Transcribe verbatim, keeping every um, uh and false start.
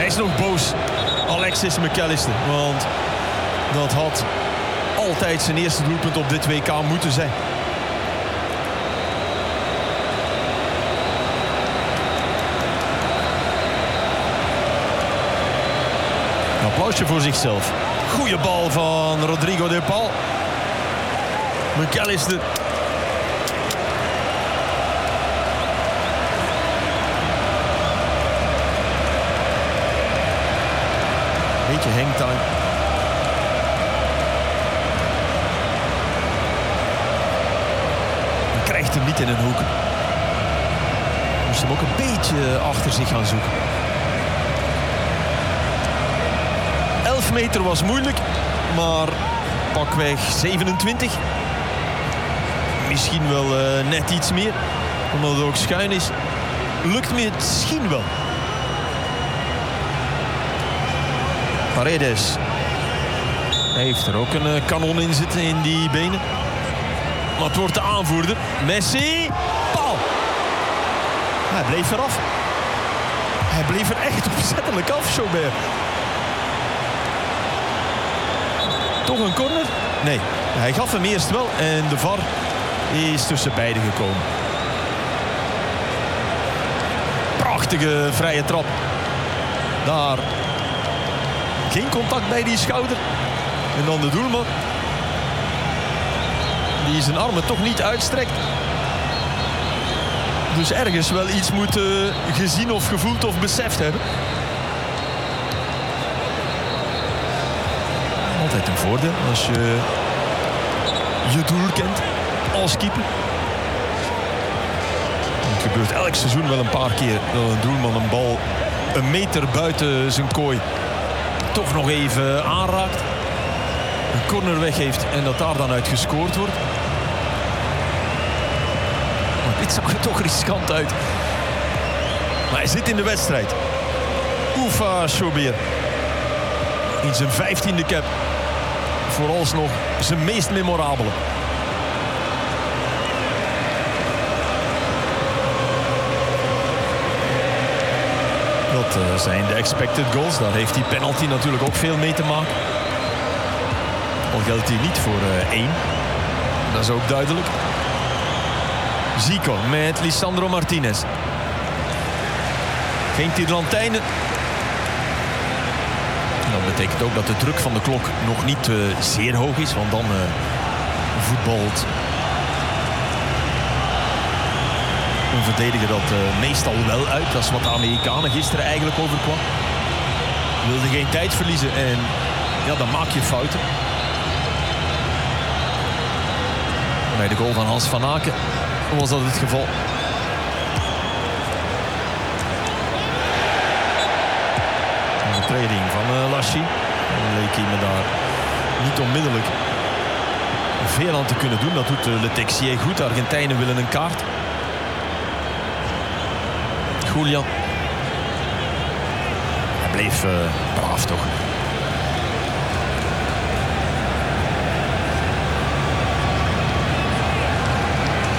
is nog boos. Alexis McAllister. Want dat had altijd zijn eerste doelpunt op dit W K moeten zijn. Een applausje voor zichzelf. Goeie bal van Rodrigo de Paul. McAllister. Beetje hangtime. Hij krijgt hem niet in een hoek. Moest hem ook een beetje achter zich gaan zoeken. elf meter was moeilijk, maar pakweg zevenentwintig. Misschien wel uh, net iets meer, omdat het ook schuin is. Lukt me misschien wel. Paredes. Hij heeft er ook een uh, kanon in zitten in die benen. Maar het wordt de aanvoerder. Messi. Paal. Hij bleef eraf. Hij bleef er echt opzettelijk af, Chaubert. Toch een corner? Nee, hij gaf hem eerst wel en de V A R is tussen beiden gekomen. Prachtige vrije trap. Daar geen contact bij die schouder. En dan de doelman. Die zijn armen toch niet uitstrekt. Dus ergens wel iets moet uh, gezien of gevoeld of beseft hebben. Altijd een voordeel als je je doel kent als keeper. Het gebeurt elk seizoen wel een paar keer dat een doelman een bal een meter buiten zijn kooi toch nog even aanraakt. Een corner weggeeft en dat daar dan uit gescoord wordt. Maar dit zag er toch riskant uit. Maar hij zit in de wedstrijd. Oufa Chaubert. In zijn vijftiende cap. Vooralsnog zijn meest memorabele. Dat uh, zijn de expected goals. Daar heeft die penalty natuurlijk ook veel mee te maken. Al geldt die niet voor uh, één. Dat is ook duidelijk. Zico met Lisandro Martinez. Geen Tirlantijnen. Dat betekent ook dat de druk van de klok nog niet uh, zeer hoog is. Want dan uh, voetbalt een verdediger dat uh, meestal wel uit. Dat is wat de Amerikanen gisteren eigenlijk overkwam. Wilde geen tijd verliezen en ja, dan maak je fouten. Bij de goal van Hans van Aken was dat het geval. De training van uh, Laschi. Dan leek hij me daar niet onmiddellijk veel aan te kunnen doen. Dat doet uh, Le Texier goed. De Argentijnen willen een kaart. Julian. Hij bleef uh, braaf toch.